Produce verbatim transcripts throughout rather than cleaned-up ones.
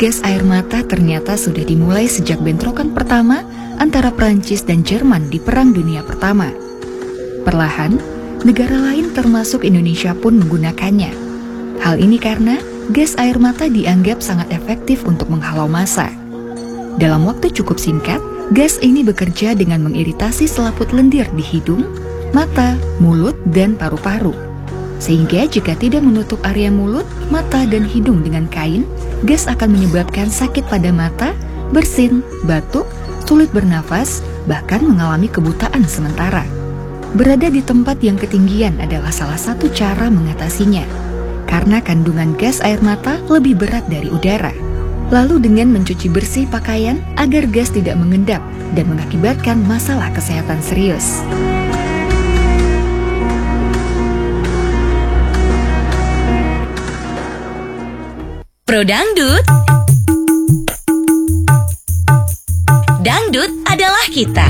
gas air mata ternyata sudah dimulai sejak bentrokan pertama antara Prancis dan Jerman di Perang Dunia Pertama. Perlahan, negara lain termasuk Indonesia pun menggunakannya. Hal ini karena gas air mata dianggap sangat efektif untuk menghalau massa. Dalam waktu cukup singkat, gas ini bekerja dengan mengiritasi selaput lendir di hidung, mata, mulut, dan paru-paru. Sehingga jika tidak menutup area mulut, mata, dan hidung dengan kain, gas akan menyebabkan sakit pada mata, bersin, batuk, sulit bernafas, bahkan mengalami kebutaan sementara. Berada di tempat yang ketinggian adalah salah satu cara mengatasinya, karena kandungan gas air mata lebih berat dari udara. Lalu dengan mencuci bersih pakaian agar gas tidak mengendap dan mengakibatkan masalah kesehatan serius. Pro Dangdut. Dangdut adalah kita.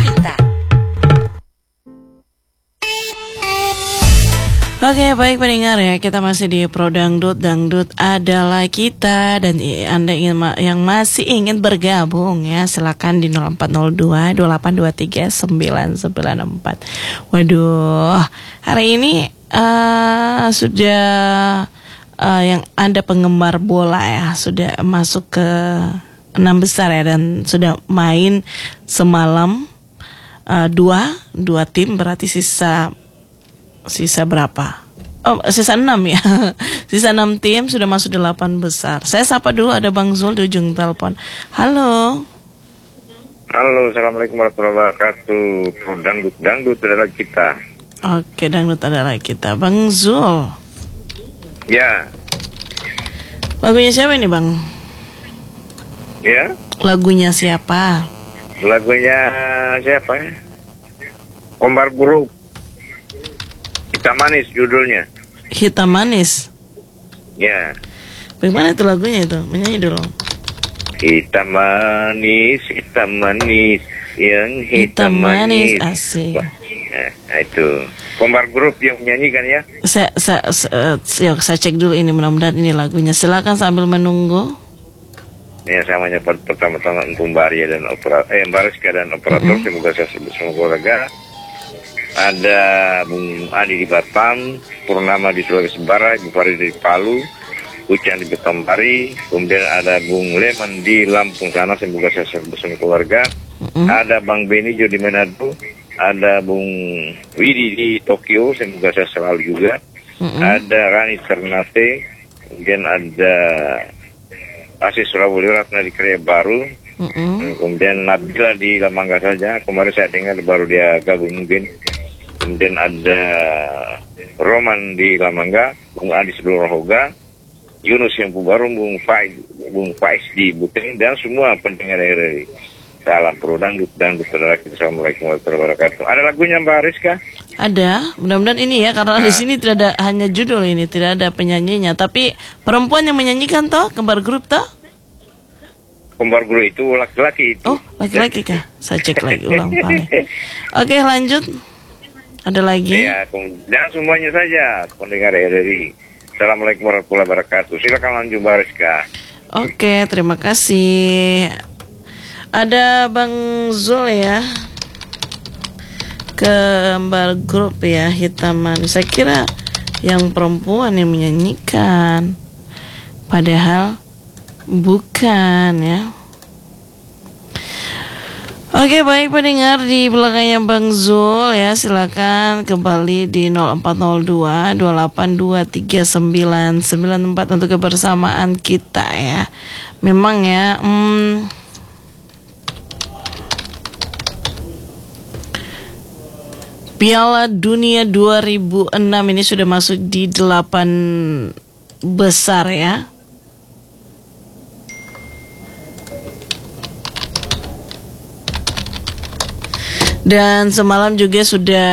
Oke, baik pendengar ya, kita masih di Pro Dangdut, Dangdut adalah kita. Dan Anda ingin yang masih ingin bergabung ya, silakan di nol empat nol dua dua delapan dua tiga sembilan sembilan empat. Waduh, hari ini uh, sudah uh, yang Anda penggemar bola ya, sudah masuk ke enam besar ya, dan sudah main semalam uh, dua dua tim, berarti sisa Sisa berapa? Oh, sisa enam ya. Sisa enam tim sudah masuk delapan besar. Saya sapa dulu, ada Bang Zul di ujung telepon. Halo. Halo, assalamualaikum warahmatullahi wabarakatuh. Dangdut, dangdut adalah kita. Oke, dangdut adalah kita. Bang Zul. Ya. Lagunya siapa ini, Bang? Ya. Lagunya siapa? Lagunya siapa ya? Kombar Group. Hitam Manis judulnya. Hitam Manis. Ya. Bagaimana itu lagunya itu? Menyanyi dulu. Hitam manis, hitam manis, yang hitam, Hitam manis, manis. asik. Nah, itu Kombar Group yang menyanyikan ya. Saya, saya, saya, saya, saya cek dulu ini, mudah-mudahan ini lagunya. Silakan sambil menunggu. Ya, saya menyapa pertama-tama untuk Mbak Arya dan operator, eh Mbak Rizka dan operator. Mm-hmm. Semoga saya semua keluarga. Ada Bung Adi di Batam, Purnama di Sulawesi Barat, Ibu Farid di Palu, Ucan di Betompari, kemudian ada Bung Leman di Lampung sana, semoga saya bersama keluarga. Mm-hmm. Ada Bang Benijo di Manado, ada Bung Widi di Tokyo, semoga saya selalu juga. Mm-hmm. Ada Rani Ternate, kemudian ada Asis Rawuli Ratna di Kriya Baru, mm-hmm. kemudian Nabila di Lamangga saja, kemarin saya dengar baru dia gabung mungkin. Kemudian ada Roman di Lamangga, Bung Adi sebelum Rohoga, Yunus yang baru, Bung Faiz, Bung Faiz di Buteng, dan semua pendengar dari Salam Pro Dangdut dan Saudara kita. Assalamualaikum warahmatullahi wabarakatuh. Ada lagunya Mbak Rizka? Ada, mudah-mudahan ini ya, karena nah. di sini tidak ada hanya judul ini, tidak ada penyanyinya, tapi perempuan yang menyanyikan toh, Kembar Grup toh? Kembar Grup itu laki-laki itu. Oh, laki-laki kah? Saya cek lagi ulang kali. Oke, lanjut. Ada lagi? Ya, dan semuanya saja pendengar R R I. Assalamualaikum warahmatullahi wabarakatuh. Silakan lanjut Mbak Rizka. Oke, terima kasih. Ada Bang Zul ya, Kembar Grup ya, Hitam Manis. Saya kira yang perempuan yang menyanyikan, padahal bukan ya. Oke, baik pendengar, di belakangnya Bang Zul ya, silakan kembali di nol empat nol dua dua delapan dua tiga sembilan sembilan empat untuk kebersamaan kita ya. Memang ya, hmm, Piala Dunia dua ribu enam ini sudah masuk di delapan besar ya. Dan semalam juga sudah,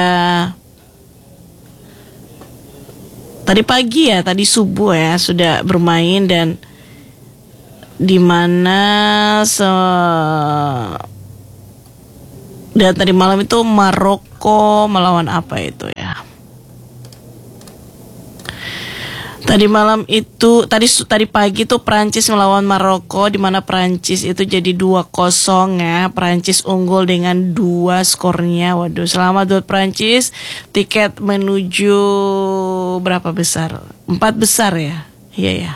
tadi pagi ya, tadi subuh ya, sudah bermain, dan di mana se dan tadi malam itu Maroko melawan apa itu ya? Tadi malam itu, tadi tadi pagi tuh Prancis melawan Maroko, di mana Prancis itu jadi dua kosong ya. Prancis unggul dengan dua skornya. Waduh, selamat buat Prancis. Tiket menuju berapa besar? Empat besar ya? Iya ya.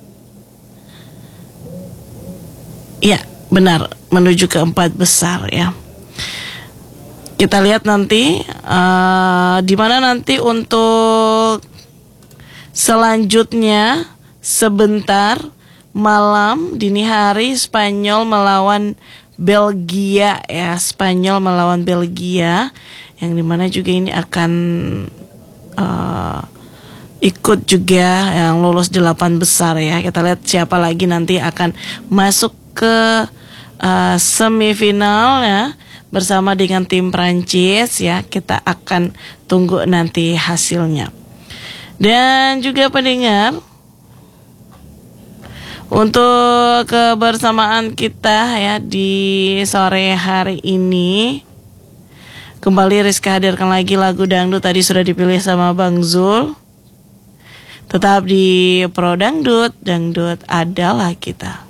Iya, benar, menuju ke empat besar ya. Kita lihat nanti uh, di mana nanti untuk selanjutnya sebentar malam dini hari Spanyol melawan Belgia ya, Spanyol melawan Belgia yang dimana juga ini akan uh, ikut juga yang lolos delapan besar ya. Kita lihat siapa lagi nanti akan masuk ke uh, semifinal ya bersama dengan tim Prancis ya. Kita akan tunggu nanti hasilnya. Dan juga pendengar, untuk kebersamaan kita ya di sore hari ini, kembali Rizka hadirkan lagi lagu dangdut. Tadi sudah dipilih sama Bang Zul. Tetap di Pro Dangdut, dangdut adalah kita.